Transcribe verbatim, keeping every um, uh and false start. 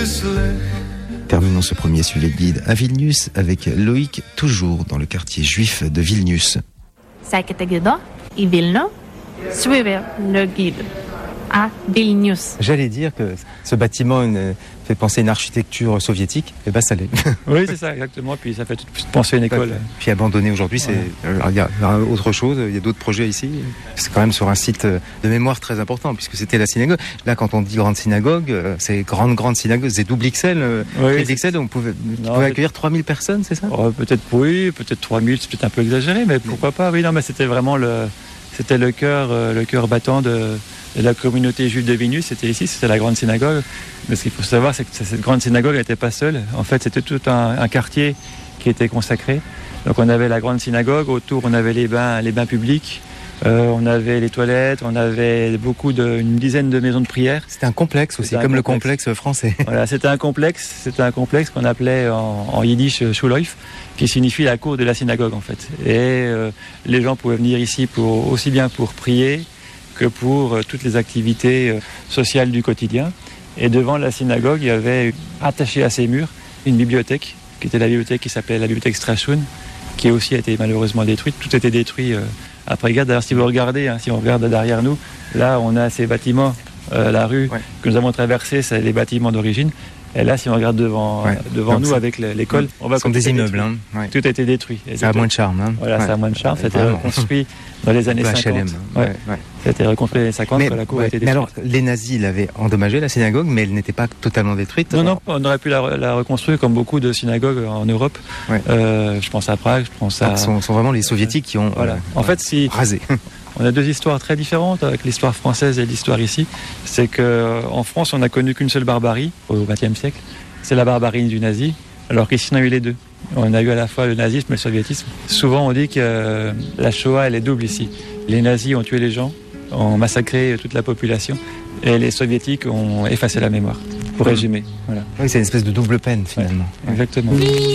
Terminons ce premier suivi de guide à Vilnius avec Loïc, toujours dans le quartier juif de Vilnius. Sekite gido į Vilnių, suivi le guide à Vilnius. J'allais dire que ce bâtiment une, fait penser à une architecture soviétique, et ben ça l'est. Oui, c'est ça, exactement. Puis ça fait tout penser à une école. Puis abandonné aujourd'hui, c'est ouais. Il y a autre chose, il y a d'autres projets ici. C'est quand même sur un site de mémoire très important, puisque c'était la synagogue. Là, quand on dit grande synagogue, c'est grande, grande synagogue, c'est double X L. Oui, triple X L, on pouvait, non, pouvait accueillir trois mille personnes, c'est ça? Oh, peut-être oui, peut-être trois mille, c'est peut-être un peu exagéré, mais pourquoi pas? Oui, non, mais c'était vraiment le, c'était le cœur, le cœur battant de, de la communauté juive de Vilnius. C'était ici, c'était la grande synagogue. Mais ce qu'il faut savoir, c'est que cette grande synagogue n'était pas seule. En fait, c'était tout un, un quartier qui était consacré. Donc on avait la grande synagogue, autour on avait les bains, les bains publics, euh, on avait les toilettes, on avait beaucoup de, une dizaine de maisons de prière. C'était un complexe aussi, comme complexe. Le complexe français. Voilà, c'était un complexe, c'était un complexe qu'on appelait en, en yiddish Schulhof, qui signifie la cour de la synagogue en fait. Et euh, les gens pouvaient venir ici pour, aussi bien pour prier que pour euh, toutes les activités euh, sociales du quotidien. Et devant la synagogue, il y avait attaché à ses murs une bibliothèque, qui était la bibliothèque qui s'appelait la bibliothèque Strachun, qui a aussi été malheureusement détruite. Tout était détruit euh, après-guerre. D'ailleurs, si vous regardez, hein, si on regarde derrière nous, là, on a ces bâtiments, euh, la rue ouais. que nous avons traversée, c'est les bâtiments d'origine. Et là, si on regarde devant, ouais. devant nous avec l'école, on va comme des immeubles. Hein. Ouais. Tout a été détruit. Et ça a moins de charme. Hein. Voilà, ouais. ça a moins de charme. C'était reconstruit dans les années cinquante. H L M. Ouais. Ouais. Ça a été reconstruit dans les années cinquante mais, quand la cour ouais. a été détruite. Mais alors, les nazis l'avaient endommagé, la synagogue, mais elle n'était pas totalement détruite. Non, non, on aurait pu la, la reconstruire comme beaucoup de synagogues en Europe. Ouais. Euh, je pense à Prague, je pense à... Ce sont, sont vraiment les soviétiques qui ont voilà. euh, en fait, si... rasé. On a deux histoires très différentes avec l'histoire française et l'histoire ici. C'est qu'en France, on n'a connu qu'une seule barbarie au vingtième siècle. C'est la barbarie du nazi, alors qu'ici on a eu les deux. On a eu à la fois le nazisme et le soviétisme. Souvent on dit que euh, la Shoah elle est double ici. Les nazis ont tué les gens, ont massacré toute la population, et les soviétiques ont effacé la mémoire, pour résumer. Voilà. Oui, c'est une espèce de double peine finalement. Ouais, exactement.